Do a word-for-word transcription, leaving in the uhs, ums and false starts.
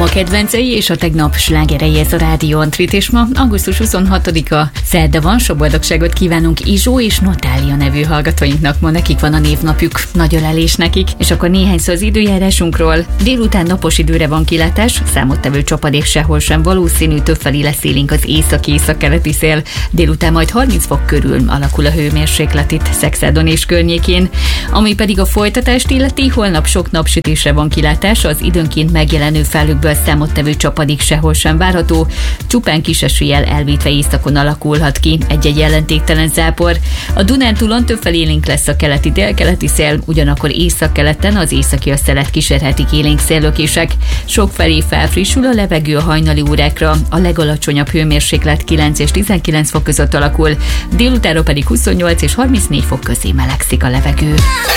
a kedvencei és a tegnap slágerei, ez a Rádió Antrit, és ma augusztus huszonhatodika szerda van, sok boldogságot kívánunk Izsó és Natália nevű hallgatóinknak, ma nekik van a névnapjuk, nagy ölelés nekik, és akkor néhány szó az időjárásunkról. Délután napos időre van kilátás, számottevő csapadék sehol sem valószínű, többfelé lesz élénk az északi-északkeleti szél, délután majd harminc fok körül alakul a hőmérséklet itt Szexádon és környékén. Ami pedig a folytatást illeti, holnap sok napsütésre van kilátás, az időnként megjelenő felhőkből számottevő csapadék sehol sem várható, csupán kis eséllyel elvétve északon alakulhat ki egy-egy jelentéktelen zápor. A Dunántúlon többfelé élénk lesz a keleti-délkeleti szél, ugyanakkor északkeleten az északi összelet kísérhetik élénk széllökések. Sokfelé felfrissül a levegő a hajnali órákra, a legalacsonyabb hőmérséklet kilenc és tizenkilenc fok között alakul, délutánra pedig huszonnyolc és harmincnégy fok közé melegszik a levegő.